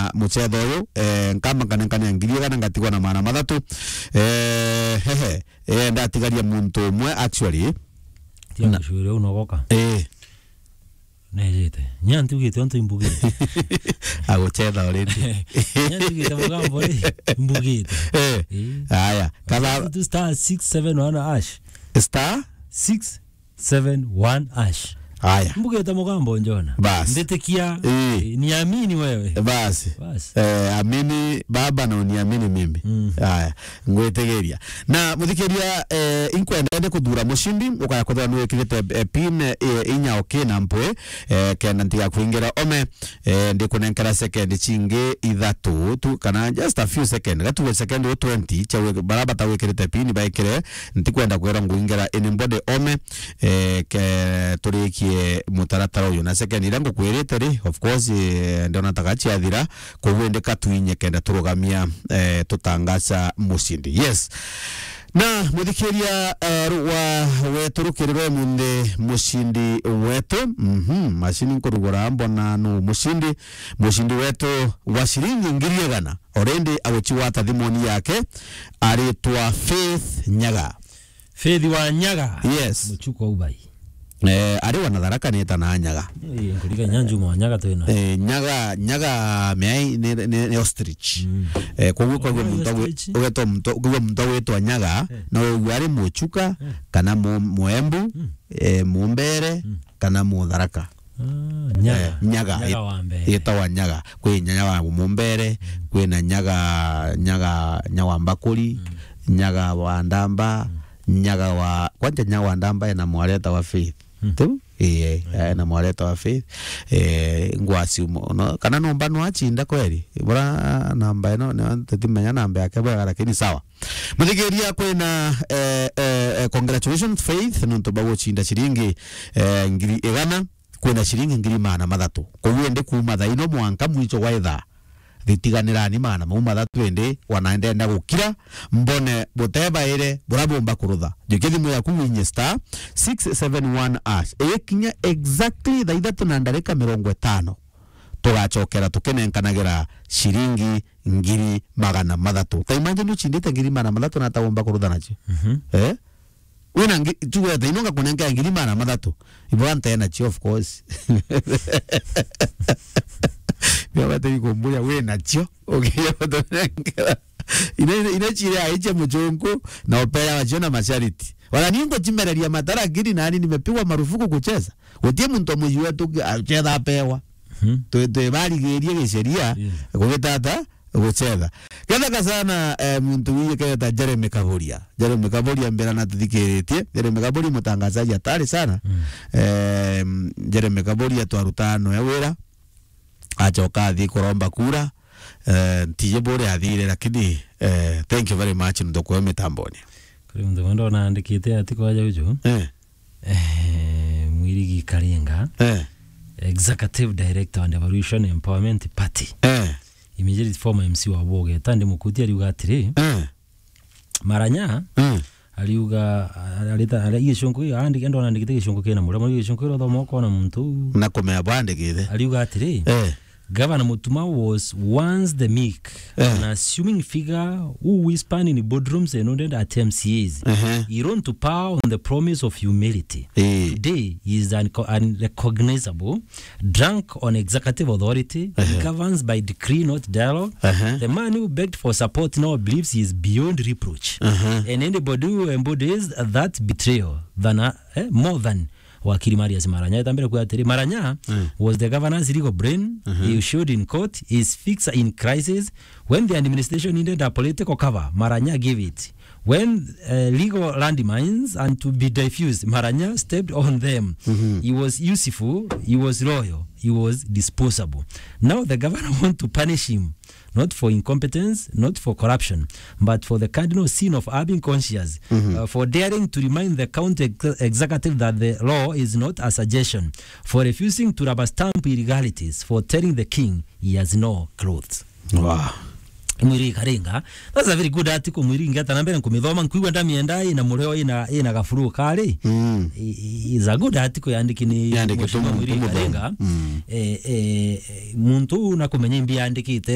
na muchetho uyu nkamba kanenkane ngiriga na ngatigwa na mana mathatu ndatigaria muntu umwe actually na shure unogoka nejete nyanti ugite onto imbugite aguchetha already nyanti ugite mugambo imbugite haya kala star 671 hash star 671 hash. Haya. Mbugeta mugambo njona. Ndetekia niamini wewe. Basi. Amini baba na uniamini mimi. Haya. Ngwetegeria. Na muthikiria inkwenda kudura mushindi ukaya kuthwa nwe kirete pin inya okay na mpwe kena ntiga kuingira ome ndikunenkera second chinge ithatu tu kana just a few seconds gatu second 20 chawe baraba tawekirete pin baikire ntikwenda kwera nguingira inimbode ome ke turiki mutaratara uyu na second irango kwirite ri of course ndona takachi athira kuwende katwinye kenda turugamia tutangaza mushindi. Yes. Na muthikiria wetu rukiriro munde mushindi wetu mashini nkurugura mbona no mushindi wetu wa shilingi ngiri gana already awochiwata thimoni yake aritwa Faith Nyaga. Faith wa Nyaga. Yes. Muchuko ubai. Ari wana tharaka neta na Nyaga. Nguriga nyanju mwa Nyaga tena. Nyaga mai ne ostrich. Kwa mtawe wetu Nyaga na wari muchuka kana muembu mumbere kana mutharaka. Nyaga ita wa Nyaga kwe Nyaga wa mumbere kwe na Nyaga wa mbakuri Nyaga wa ndamba Nyaga wa kwanja Nyaga wa ndamba na mwaleta wa Faith tu na mwaleta wa Faith ngwasi no kana nomba no achinda kweli bora namba ino ne tutimenya namba yake bora lakini sawa muthigiria kwena congratulations Faith no tobawo chinda shilingi ngiri igana kwena shilingi ngiri mana mathatu kuwende kuma thaino mwanka mwicho wa itha thitiganirani mana mauma thatu ende wanaenda gukira mbone boteba ire burabomba kurutha jukithimo yaku winye star 671 ash ekinya exactly tha ithatu na ndarika 50 tugachokera tukenenkanagira shilingi ngiri magana mathatu ta imagine uchindite ngiri mana mathatu na tabomba kurutha nacho wena tuwe ta inonga kunenga ngiri mana mathatu ibwanta energy of course Yabate kumbuya we nacho okiyabotongera ina chire aiche mjongo na opera wajona mashariti wala ningo chimereria matara gidi nani nimepigwa marufuku kucheza utie muntu mujua tu acheza apewa to bali geria gesheria kugitata kucheza kada sana muntu wiye keta Jeremy Kaboria mbera na tuthikiritie Jeremy Kaboria mutangazaji atari sana Jeremy Kaboria twarutano ya wera achoka athi kuromba kura tije bore athire lakini thank you very much ndokwe mitamboni kuri ndo na andikite ati kwaja uju Mwirigi Karinga Executive Director and Evolution Empowerment Party immediate former MC wa Boge tande mukuti aliuga atiri maranya aliuga alita igishongo andi endo andikite igishongo kena mura igishongo ro thomoko na muntu na komea bandikite aliuga atiri Governor Mutuma was once the meek, an assuming figure who whispered in boardrooms and nodded at MCAs. He ran to power on the promise of humility. Today, he is unrecognizable, drunk on executive authority, governs by decree, not dialogue. The man who begged for support now believes he is beyond reproach. And anybody who embodies that betrayal more than Wakili Marias Maranya tambere kwa atiri Maranya was the governor's legal brain. He showed in court his fixer in crisis when the administration needed a political cover. Maranya gave it. When legal landmines and to be diffused, Maranya stepped on them. He was useful, he was loyal, he was disposable. Now the governor wants to punish him, not for incompetence, not for corruption, but for the cardinal sin of having conscience, for daring to remind the county executive that the law is not a suggestion, for refusing to rubber stamp illegalities, for telling the king he has no clothes. Wow. Mwirigi Karinga, that's a very good article. Mwirigi ngata nambere nkumithoma nkuigwa ndamienda ina mureo ina gafuru kali is a good article yandikini Mwirigi Karinga muntu na kumenya imbi yandikite